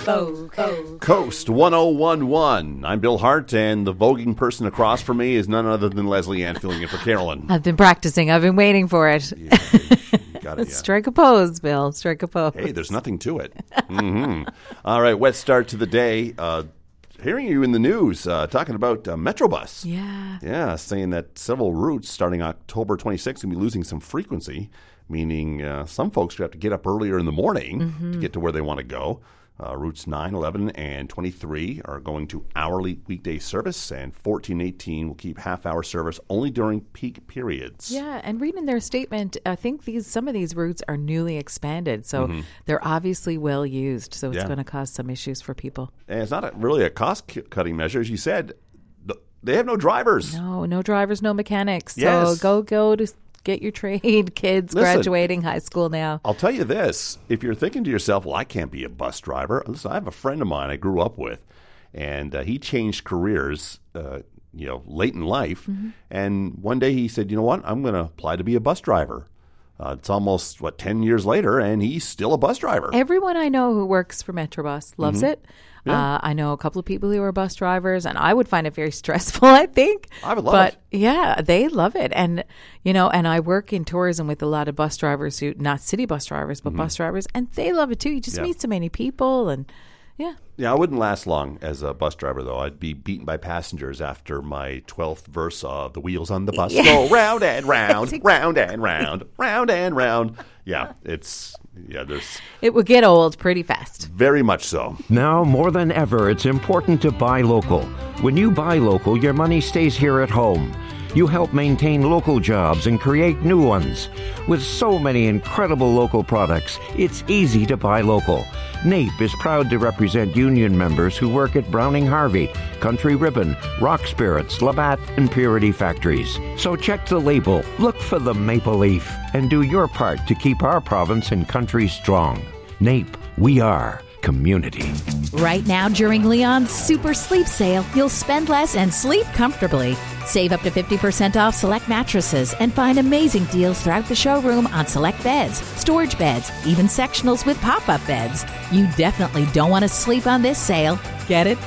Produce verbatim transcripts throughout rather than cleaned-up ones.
Go, go. Coast one oh one one. I'm Bill Hart, and the voguing person across from me is none other than Leslie Ann filling in for Carolyn. I've been practicing. I've been waiting for it. Yeah, you got it, yeah. Strike a pose, Bill. Strike a pose. Hey, there's nothing to it. Mm-hmm. All right, wet start to the day. Uh, hearing you in the news uh, talking about uh, Metrobus. Yeah. Yeah, saying that several routes starting October twenty-sixth will be losing some frequency, meaning uh, some folks have to get up earlier in the morning mm-hmm. to get to where they want to go. Uh, routes nine, eleven, and twenty-three are going to hourly weekday service, and fourteen, eighteen will keep half-hour service only during peak periods. Yeah, and reading their statement, I think these some of these routes are newly expanded, so mm-hmm. they're obviously well used, so it's yeah. going to cause some issues for people. And it's not a, really a cost-cutting measure. As you said, they have no drivers. No, no drivers, no mechanics. Yes. So go, go to... Get your trade, kids listen, graduating high school now. I'll tell you this. If you're thinking to yourself, well, I can't be a bus driver. Listen, I have a friend of mine I grew up with, and uh, he changed careers, uh, you know, late in life. Mm-hmm. And one day he said, you know what, I'm going to apply to be a bus driver. Uh, it's almost, what, ten years later, and he's still a bus driver. Everyone I know who works for Metrobus loves mm-hmm. it. Yeah. Uh, I know a couple of people who are bus drivers, and I would find it very stressful, I think. I would love but, it. But, yeah, they love it. And, you know, and I work in tourism with a lot of bus drivers who, not city bus drivers, but mm-hmm. bus drivers, and they love it, too. You just yeah. meet so many people, and, yeah. Yeah, I wouldn't last long as a bus driver, though. I'd be beaten by passengers after my twelfth verse of The Wheels on the Bus yeah. go round and round, round and round, round and round. Yeah, it's... Yeah, there's... It would get old pretty fast. Very much so. Now, more than ever, it's important to buy local. When you buy local, your money stays here at home. You help maintain local jobs and create new ones. With so many incredible local products, it's easy to buy local. NAPE is proud to represent union members who work at Browning Harvey, Country Ribbon, Rock Spirits, Labatt, and Purity Factories. So check the label, look for the maple leaf, and do your part to keep our province and country strong. NAPE, we are community. Right now, during Leon's Super Sleep Sale, you'll spend less and sleep comfortably. Save up to fifty percent off select mattresses and find amazing deals throughout the showroom on select beds, storage beds, even sectionals with pop-up beds. You definitely don't want to sleep on this sale. Get it?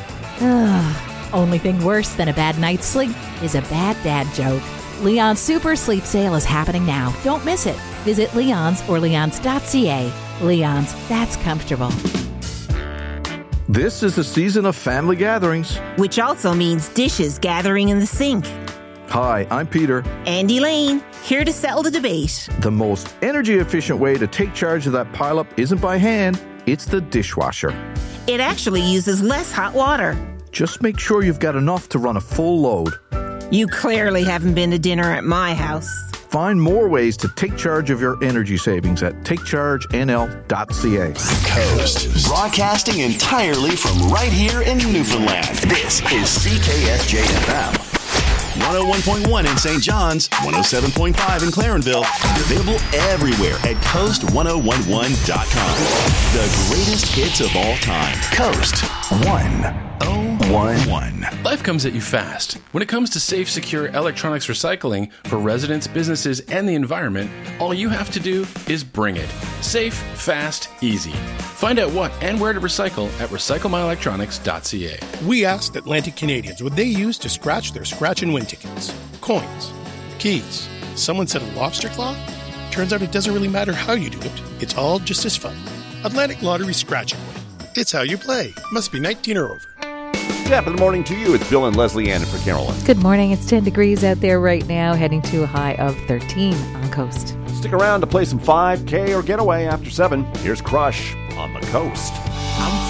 Ugh. Only thing worse than a bad night's sleep is a bad dad joke. Leon's Super Sleep Sale is happening now. Don't miss it. Visit Leon's or leons dot c a. Leon's, that's comfortable. This is the season of family gatherings, which also means dishes gathering in the sink. Hi, I'm Peter. And Elaine, here to settle the debate. The most energy-efficient way to take charge of that pileup isn't by hand, it's the dishwasher. It actually uses less hot water. Just make sure you've got enough to run a full load. You clearly haven't been to dinner at my house. Find more ways to take charge of your energy savings at take charge n l dot c a. Coast, broadcasting entirely from right here in Newfoundland. This is C K S J F M. one oh one point one in Saint John's, one oh seven point five in Clarenville, and available everywhere at coast one oh one one dot com. The greatest hits of all time. Coast one oh one one. Life comes at you fast. When it comes to safe, secure electronics recycling for residents, businesses, and the environment, all you have to do is bring it. Safe, fast, easy. Find out what and where to recycle at recycle my electronics dot c a. We asked Atlantic Canadians what they use to scratch their scratch and win tickets. Coins. Keys. Someone said a lobster claw? Turns out it doesn't really matter how you do it. It's all just as fun. Atlantic Lottery Scratch and Win. It's how you play. Must be nineteen or over. Top of the morning to you. It's Bill and Leslie Ann for Carolyn. Good morning. It's ten degrees out there right now, heading to a high of thirteen on Coast. Stick around to play some five K or Getaway after seven. Here's Crush on the Coast.